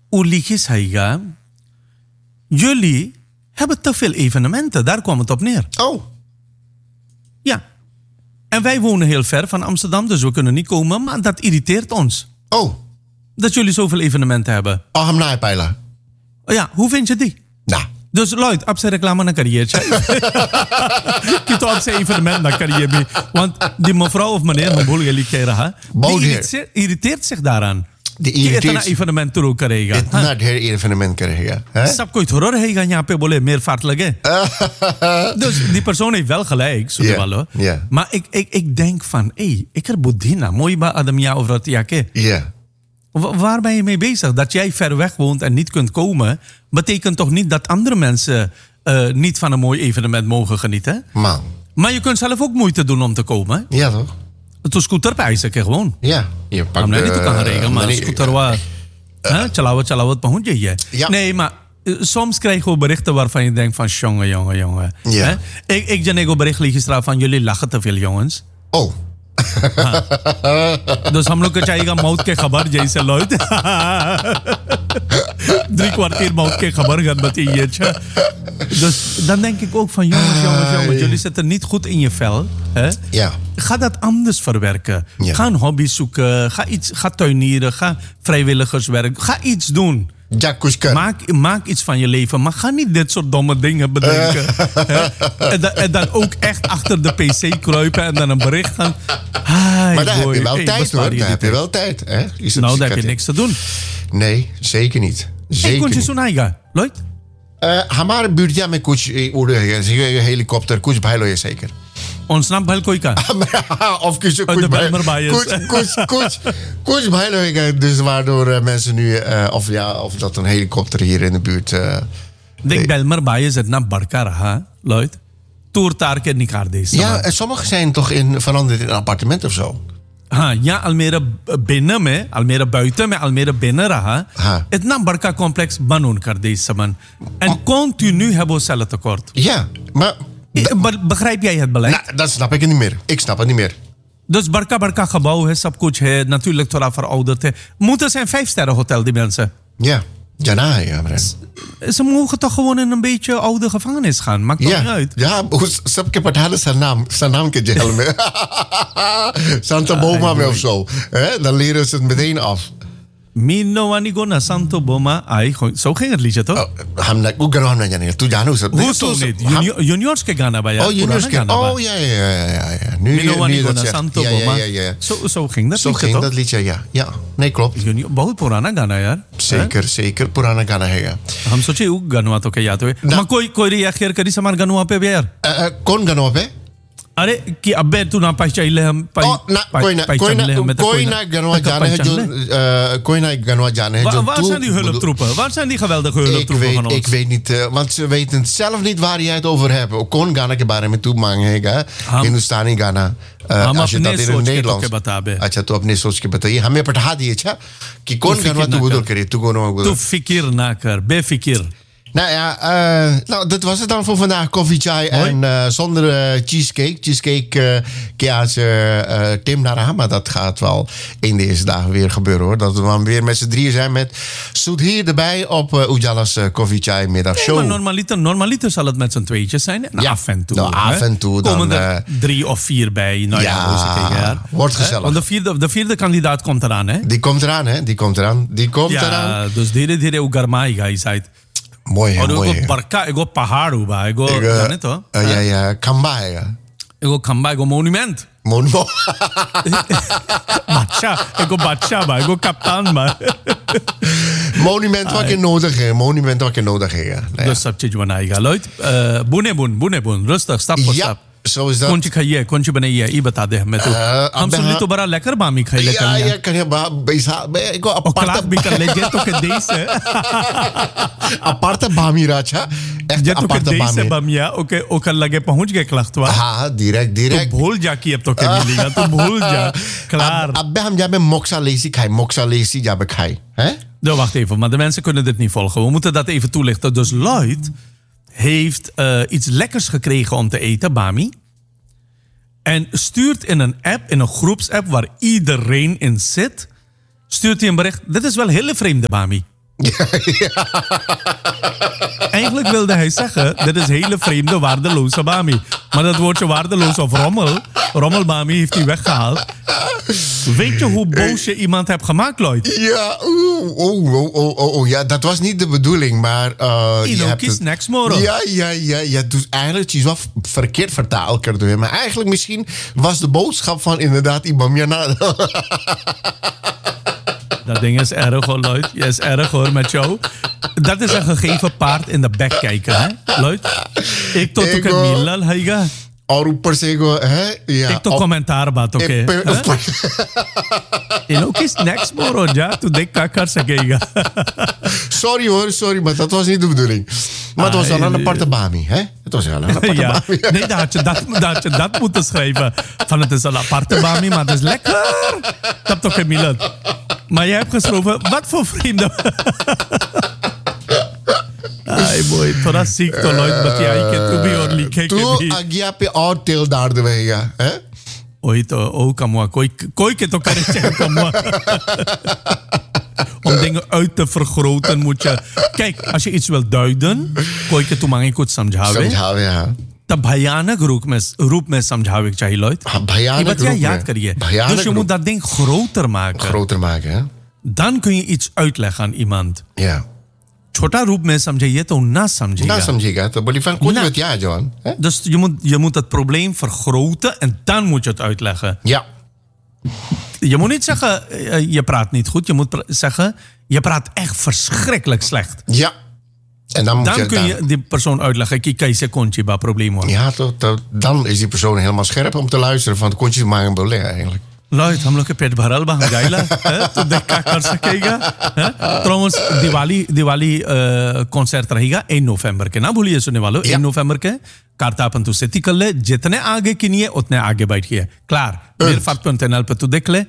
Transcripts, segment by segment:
Ulikis Haiga. Jullie hebben te veel evenementen. Daar kwam het op neer. Oh. Ja. En wij wonen heel ver van Amsterdam, dus we kunnen niet komen. Maar dat irriteert ons. Oh. Dat jullie zoveel evenementen hebben. Aham naipijlen. Ja, hoe vind je die? Nou. Dus Lloyd, op zijn reclame naar carrière. Kijk op zijn evenement naar carrière. Want die mevrouw of meneer, hoe bedoel jullie keren, die irriteert zich daaraan. Die irriteert zich. Evenement toe krijgen. Het naar het evenement krijgen. Stap kooit horror heen gaan ja pe meer vaartelijk. Dus die persoon heeft wel gelijk, zo wel. Maar ik denk van, ik er boedina, mooi ba adamia over het jake. Ja. Waar ben je mee bezig? Dat jij ver weg woont en niet kunt komen, betekent toch niet dat andere mensen niet van een mooi evenement mogen genieten? Man. Maar je kunt zelf ook moeite doen om te komen. Ja, toch? Het scooter pijzen gewoon. Ja. Je pakt niet te kan regelen, maar scooter waar. Tjalawat, maar hoe je? Nee, maar soms krijgen we berichten waarvan je denkt van jongen. Ja. Ik denk bericht gisteren van jullie lachen te veel jongens. Oh. Dus हम लोग को चाहिएगा मौत के खबर जैसे लॉयड 3 kwartier मौत के खबर गणपति ये dus dan denk ik ook van jongens, jullie zitten niet goed in je vel. Hè? Ja. Ga dat anders verwerken. Ja. Ga een hobby zoeken, ga tuinieren, ga vrijwilligerswerk, ga iets doen. Maak iets van je leven, maar ga niet dit soort domme dingen bedenken. En dan ook echt achter de pc kruipen en dan een bericht gaan. Maar daar heb je wel tijd hoor. Daar heb je wel tijd. Hè? Nou, daar heb je niks te doen. Nee, zeker niet. Kon je zo'n eigen, Lloyd? हमारे बिटिया में कुछ उड़े हैं हेलीकॉप्टर कुछ भाई है zeker. Ons naam bel kooi kan. Of kuch भाई लोग dus waardoor mensen nu of dat een helikopter hier in de buurt. Denk Belmer Baye zit naar Barca raha, Lloyd. Toertaar ken ik haar deze. Ja, en sommige zijn toch veranderd in een appartement of zo. Ja, Almere binnen me, Almere buiten me, Almere binnen raha. Het Nambarka complex banon kar deze man. En continu hebben we cellentekort. Ja, maar begrijp jij het beleid? Nou, dat snap ik niet meer. Ik snap het niet meer. Dus Barca gebouw is sab kuch hai, natuurlijk थोड़ा verouderd है. Moeten zijn 5-sterren hotel die mensen. Ja. Ja, ze mogen toch gewoon in een beetje oude gevangenis gaan. Maakt toch niet uit. Ja, सबके पठाने zijn naam के जेल में. Santa Boma of zo. Dan leren ze het meteen af. Mino Anigona Santo Boma. Zo ging het liedje toch? Hoe zo niet? Juniors ke Ghana bij jou. Oh, juniors ke Ghana. Oh, ja. Mino Anigona Santo Boma. Zo ging dat liedje. Zo ging dat liedje, ja. Nee, klopt. बहुत पुराना गाना यार. zeker पुराना गाना है यार. हम सोचे वो गाना तो क्या याद हुए. मैं कोई रिएक्ट करी समान गाना पे भी यार. कौन गाना पे? अरे कि अबे तू ना पाई चाहिए हम कोई ना गनवा जाने है जो कोई ना गनवा जाने है जो waar zijn die hulptroepen? Waar zijn die geweldige hulptroepen van ons? Ik weet niet, want ze weten zelf niet waar jij het over hebt. Kon Ghana ke bare mein tu मांगेगा हिंदुस्तानी गाना als je dat in het Nederlands अच्छा तो अपने सोच के बताइए हमें पढ़ा दिए अच्छा कि कौन गनवा तू बोल करे तू गनवा तू फिकिर ना कर बेफिकिर. Nou ja, dat was het dan voor vandaag. Koffie, chai en zonder cheesecake. Cheesecake Tim Naraha. Maar dat gaat wel in de eerste dagen weer gebeuren hoor. Dat we dan weer met z'n drieën zijn met Zoet hier erbij op Ujala's Koffie, chai middagshow. Nee, maar normaliter zal het met z'n tweetjes zijn. En af en toe. Nou, af en toe. Komen dan, er 3 of 4 bij. Nou ja, wordt gezellig. Want de vierde kandidaat komt eraan hè? Die komt eraan. Ja, dus dire Ugarmai guys uit. Mooi, hè, mooi. Ego Barca, ego Pahadu ba, ego ganito. Ja, Kamba, ja. Ego Kamba, ego monument. Bacha ba, ego kaptan ba. Monument wat je nodig hebt. Dus सब चीज बनाएगा Lloyd. बुने rustig, stap voor stap. Zo is dat. कौन सी खाइए कौन सी बनाइए ये बता दे हमें तो हम सुन तो बड़ा लेकर बामी खाई ले ja kan je ik go aparte भी कर ले जे तो के देश है aparte bami racha echt aparte bami bamiया ओके ओकर लगे पहुंच गए क्लास्तवा हां direct तो भूल जा कि अब तो के मिलेगा तो भूल जा klaar अब हम जाबे moxa lazy जाबे खाई hè nou wacht even maar de mensen kunnen dit niet volgen we moeten dat even toelichten dus Lloyd heeft iets lekkers gekregen om te eten, Bami. En stuurt in een groepsapp waar iedereen in zit, stuurt hij een bericht. Dit is wel een hele vreemde, Bami. Eigenlijk wilde hij zeggen, dit is hele vreemde, waardeloze Bami. Maar dat woordje waardeloos of rommelbami heeft hij weggehaald. Weet je hoe boos je iemand hebt gemaakt, Lloyd? Ja, ja, dat was niet de bedoeling, maar... Inoki snacks moro. Ja. Dus eigenlijk is wel verkeerd vertaald. Maar eigenlijk misschien was de boodschap van inderdaad Imam Yana. Dat ding is erg hoor, Lloyd. Je is erg hoor met jou. Dat is een gegeven paard in de bek kijken, hè, Lloyd? Ik tot ook een milal, heiga. Ik toch commentaar bat, oké. En ook is next moro, ja. Toen denk ik kakar sagega. Sorry, maar dat was niet de bedoeling. Maar het was wel een aparte Bami, hè? Het was wel een aparte Bami. Nee, dat had je dat moeten schrijven. Van het is een aparte Bami, maar het is lekker. Dat toch geen milal. Maar jij hebt geschreven, wat voor vrienden. Ai boy, थोड़ा सीख तो लॉयड बतियाई के तू भी और लिखे के भी तू आज्ञा पे और तेल डाल देगा हैं ओही तो ओ कमवा कोई के तो करे चाहिए कमवा om dingen uit te vergroten moet je kijk als je iets wil duiden कोई के तू मांगे कुछ समझावे हां तब भयानक रूप में समझावे चाहिए लॉयड भयानक रूप में याद करिए dus je moet dat ding groter maken hè dan kun je iets uitleggen aan iemand ja छोटा रूप में समझिए तो ना समझेगा तो बोली van kon je het ja Johan dus je moet het probleem vergroten en dan moet je het uitleggen ja je moet niet zeggen je praat niet goed je moet zeggen je praat echt verschrikkelijk slecht ja en dan kun je die persoon uitleggen kijk कैसे कौन सी बात probleem होगा ja dan is die persoon helemaal scherp om te luisteren van कौन सी मांग बोले eigenlijk Lloyd हम लोग के पेट भरल बा जाइला तो देख क्या कर सकेगा ट्रोमस दिवाली कॉन्सर्ट रहेगा 1 नवंबर के ना भूलिए सुनने वालों 1 नवंबर के कारतापन तू सेती कर ले जितने आगे किनिए उतने आगे बैठिए क्लार मेरे फाट पंटेनल पे तू देख ले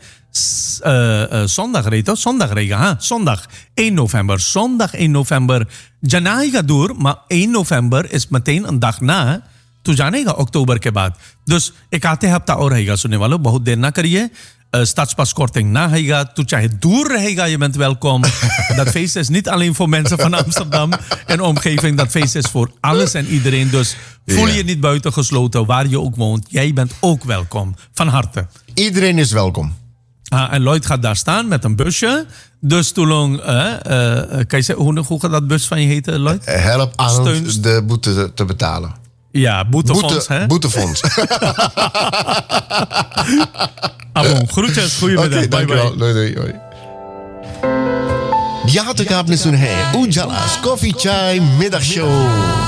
zondag रहेगा zondag 1 november zondag 1 november जनाएगा दूर maar 1 november is meteen een dag na तू जानेगा अक्टूबर के बाद dus ik आते हफ्ता और रहेगा सुनने वालों बहुत देर ना करिए stadspasskorting na रहेगा तू चाहे दूर रहेगा je bent welkom dat feest is niet alleen voor mensen van Amsterdam en omgeving dat feest is voor alles en iedereen dus voel je niet buitengesloten waar je ook woont jij bent ook welkom van harte iedereen is welkom en Lloyd gaat daar staan met een busje dus toen lang hoe gaat dat bus van je heten Lloyd help aan de boete te betalen ja, boetefonds, hè? Boetefonds. Abon, groetjes, goedemiddag. Okay, bye. Doei. Ja, te kaap met zo'n Ujala's Coffee Chai Middagshow.